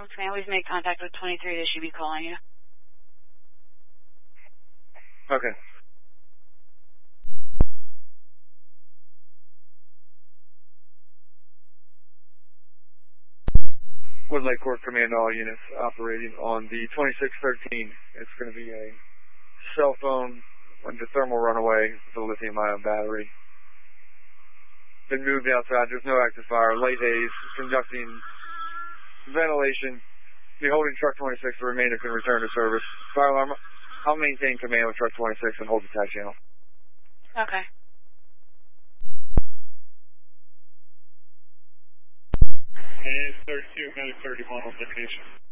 Firearms Command, we've made contact with 23. They should be calling you. Okay. Wood Lake Court Command, all units operating on the 2613. It's going to be a cell phone under thermal runaway with a lithium-ion battery. Been moved outside. There's no active fire. Late days, conducting ventilation. Be holding truck 26. The remainder can return to service. Fire alarm, I'll maintain command with truck 26 and hold the tac channel. Okay. And 32, medic 31 on location.